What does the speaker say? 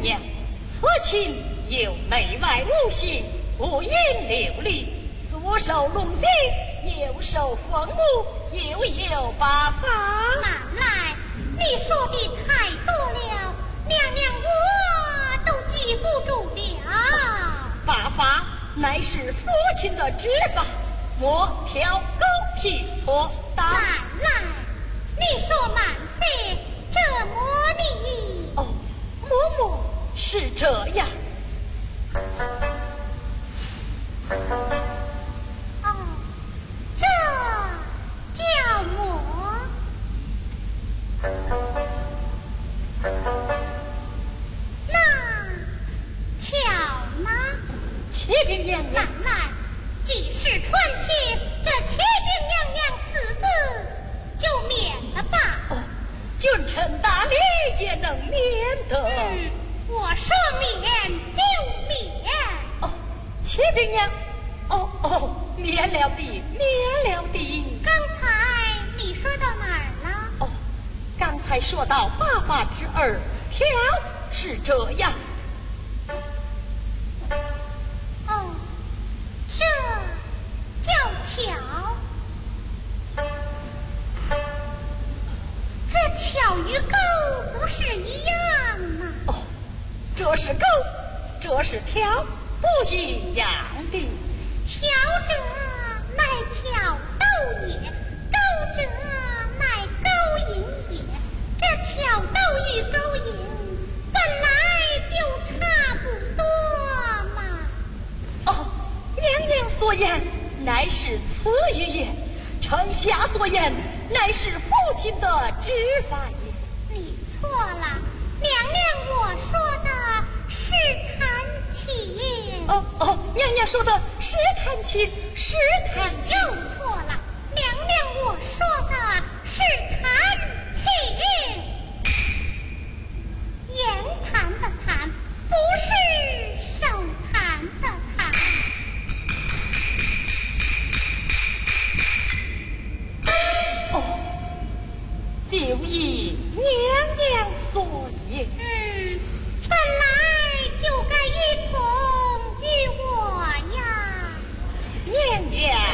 娘，此情有内外无形，不言流离，左手龙井，右手凤母，又有八方。 慢来，你说的太多了，娘娘我都记不住了。 八法乃是父亲的指法，莫挑狗皮拖打。 慢来，你说慢些，折磨你。 哦，嬷嬷是这样。 哦，这叫磨。那挑呢？ 启禀娘娘， 慢来，既是传妾，这启禀娘娘四字就免了吧。 哦，君臣大礼也能免得。 我说免就免。 哦，启禀娘，免了的，免了的。 刚才你说到哪儿了？ 哦，刚才说到八法之二，挑是这样。 哦，这叫挑。这挑与钩不是一样吗？ 哦，这是钩，这是挑，不一样的。 挑者乃挑逗也，钩者乃勾引也。这挑逗与勾引本来就差不多嘛。 哦，娘娘所言乃是此语也，臣下所言乃是父亲的指法也。 你错了，娘娘我说的是弹琴。 娘娘说的是弹琴，是弹琴。 又错了，娘娘我说的是弹琴。言谈的谈，不是手弹的弹。 哦，就依娘娘所言。 本来就该依从于我呀。 娘娘